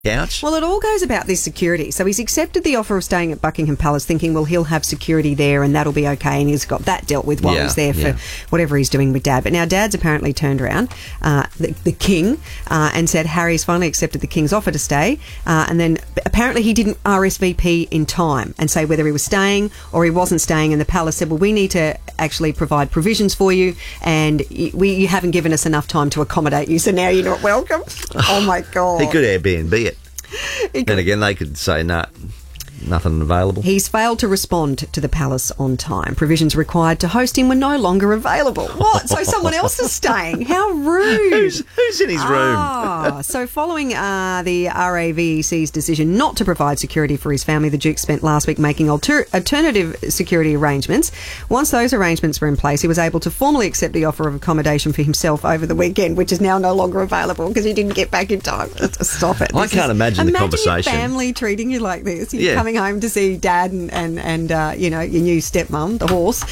couch? Well, it all goes about this security. So he's accepted the offer of staying at Buckingham Palace thinking, well, he'll have security there and that'll be okay, and he's got that dealt with while he's there for whatever he's doing with Dad. But now Dad's apparently turned around, the King, and said Harry's finally accepted the King's offer to stay, and then apparently he didn't RSVP in time and say whether he was staying or he wasn't staying, and the Palace said, well, we need to actually provide provisions for you, and you haven't given us enough time to accommodate you, so now you're not welcome. Oh, my God. He could Airbnb it. Then again, they could say, no, nothing available. He's failed to respond to the Palace on time. Provisions required to host him were no longer available. What? So someone else is staying? How rude. Who's in his room? So following the RAVEC's decision not to provide security for his family, the Duke spent last week making alternative security arrangements. Once those arrangements were in place, he was able to formally accept the offer of accommodation for himself over the weekend, which is now no longer available because he didn't get back in time. Stop it. I can't imagine the conversation. Imagine your family treating you like this. You're coming home to see Dad and you know, your new stepmum, the horse,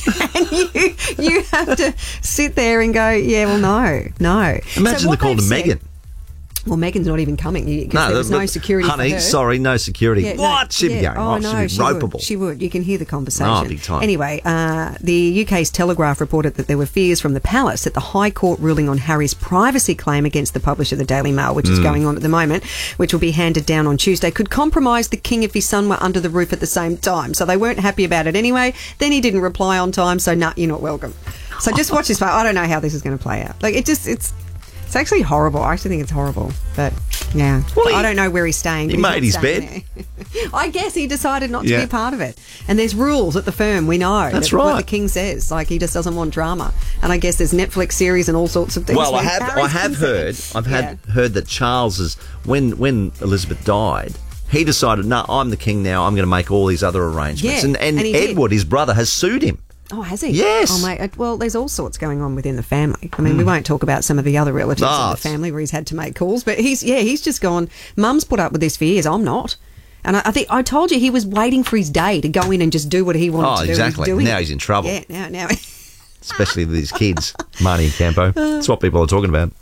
and you have to sit there and go, yeah, well, no. Imagine the call to Meghan. Well, Meghan's not even coming. There was no security honey, for her. Sorry, no security. Yeah, what? She'd be going, she'd be ropeable. She would. You can hear the conversation. Oh, big time. Anyway, the UK's Telegraph reported that there were fears from the Palace that the High Court ruling on Harry's privacy claim against the publisher, the Daily Mail, which is going on at the moment, which will be handed down on Tuesday, could compromise the King if his son were under the roof at the same time. So they weren't happy about it anyway. Then he didn't reply on time, so you're not welcome. So just watch this phone. I don't know how this is going to play out. Like, it's actually horrible. I actually think it's horrible. But, yeah. Well, I don't know where he's staying. He made his bed. I guess he decided not to be a part of it. And there's rules at the firm, we know. That's right. What the King says. Like, he just doesn't want drama. And I guess there's Netflix series and all sorts of things. Well, I have heard that Charles is, when Elizabeth died, he decided, no, I'm the King now. I'm going to make all these other arrangements. Yeah, and Edward, his brother, has sued him. Oh, has he? Yes. Oh, mate. Well, there's all sorts going on within the family. I mean, we won't talk about some of the other relatives in the family where he's had to make calls, but he's just gone, Mum's put up with this for years, I'm not. And I think I told you he was waiting for his day to go in and just do what he wanted to do. Exactly. Now he's in trouble. Yeah, now. Especially with his kids, Marnie and Campo. That's what people are talking about.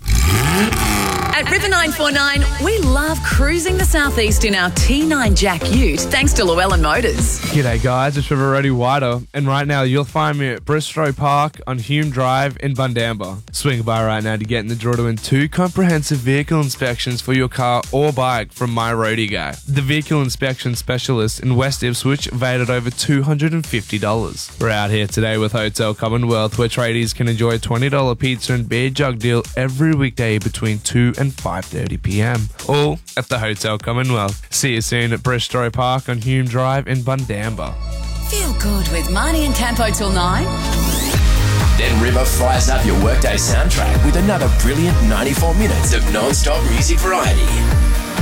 At River 949, we love cruising the southeast in our T9 Jack Ute, thanks to Llewellyn Motors. G'day guys, it's River Roddy Wider, and right now you'll find me at Bristow Park on Hume Drive in Bundamba. Swing by right now to get in the draw to win 2 comprehensive vehicle inspections for your car or bike from My Roadie Guy, the vehicle inspection specialist in West Ipswich, valued at over $250. We're out here today with Hotel Commonwealth, where tradies can enjoy a $20 pizza and beer jug deal every weekday between 2 and 5:30 p.m. all at the Hotel Commonwealth. See you soon at Bristow Park on Hume Drive in Bundamba. Feel good with Marnie and Campo till 9. Then River fires up your workday soundtrack with another brilliant 94 minutes of non-stop music variety.